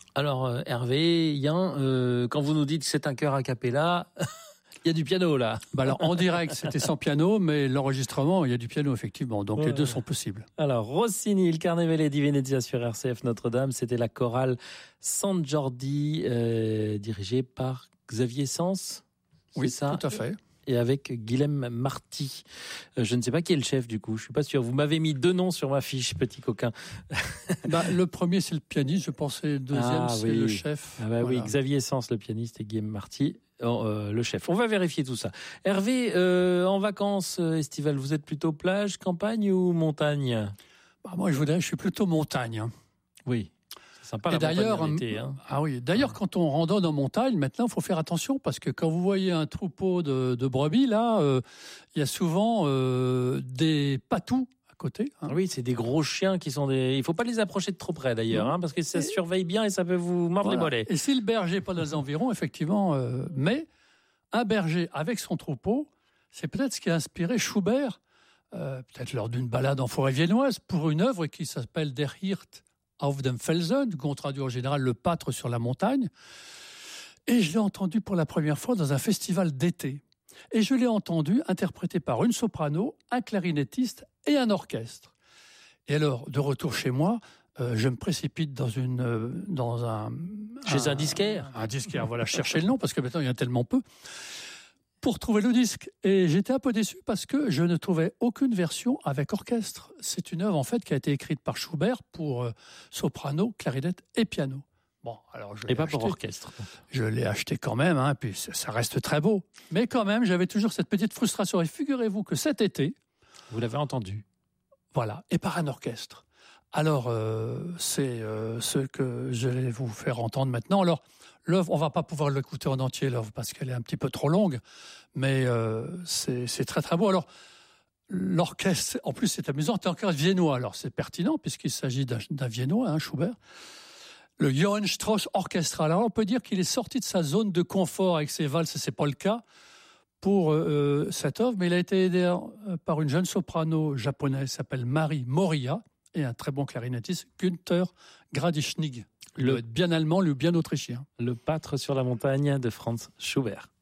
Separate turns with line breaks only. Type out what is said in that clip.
Alors Hervé, Yann, quand vous nous dites que c'est un chœur a cappella, il y a du piano là.
Alors en direct c'était sans piano, mais l'enregistrement il y a du piano effectivement, donc les deux sont possibles.
Alors Rossini, il Carnevale di Venezia sur RCF Notre-Dame, c'était la chorale San Giordi dirigée par Xavier Sens.
Oui,
ça
tout à fait.
Et avec Guilhem Marty. Je ne sais pas qui est le chef du coup, je suis pas sûr. Vous m'avez mis 2 noms sur ma fiche, petit coquin.
Le premier c'est le pianiste, je pense, et le deuxième c'est le chef.
Voilà. Oui, Xavier Sens le pianiste et Guilhem Marty le chef. On va vérifier tout ça. Hervé, en vacances estivales, vous êtes plutôt plage, campagne ou montagne ?
Moi je suis plutôt montagne.
Oui. Sympa,
et d'ailleurs, d'ailleurs, quand on randonne en montagne, maintenant, il faut faire attention parce que quand vous voyez un troupeau de brebis, là, il y a souvent des patous à côté.
Oui, c'est des gros chiens qui sont des. Il faut pas les approcher de trop près d'ailleurs, parce que ça surveille bien et ça peut vous mordre les mollets.
Et si le berger n'est pas dans les environs, effectivement, mais un berger avec son troupeau, c'est peut-être ce qui a inspiré Schubert, peut-être lors d'une balade en forêt viennoise, pour une œuvre qui s'appelle Der Hirt auf dem Felsen, qu'on traduit en général le pâtre sur la montagne. Et je l'ai entendu pour la première fois dans un festival d'été. Et je l'ai entendu interprété par une soprano, un clarinettiste et un orchestre. Et alors, de retour chez moi, je me précipite
chez un disquaire.
Un disquaire, voilà, je cherchais le nom parce que maintenant il y en a tellement peu. Pour trouver le disque. Et j'étais un peu déçu parce que je ne trouvais aucune version avec orchestre. C'est une œuvre, en fait, qui a été écrite par Schubert pour soprano, clarinette et piano. Bon, alors
et pas pour orchestre.
Je l'ai acheté quand même, puis ça reste très beau. Mais quand même, j'avais toujours cette petite frustration. Et figurez-vous que cet été...
Vous l'avez entendu.
Voilà, et par un orchestre. Alors, c'est ce que je vais vous faire entendre maintenant. Alors, l'œuvre, on va pas pouvoir l'écouter en entier, l'œuvre, parce qu'elle est un petit peu trop longue, mais c'est très très beau. Alors, l'orchestre, en plus c'est amusant, c'est un orchestre viennois, alors c'est pertinent, puisqu'il s'agit d'un viennois, Schubert. Le Johann Strauss Orchestra. Alors, on peut dire qu'il est sorti de sa zone de confort avec ses valses, c'est pas le cas pour cette œuvre, mais il a été aidé par une jeune soprano japonaise qui s'appelle Mari Moria, et un très bon clarinettiste, Günther Gradischnig. Il doit être bien allemand, lui bien autrichien.
Le pâtre sur la montagne de Franz Schubert.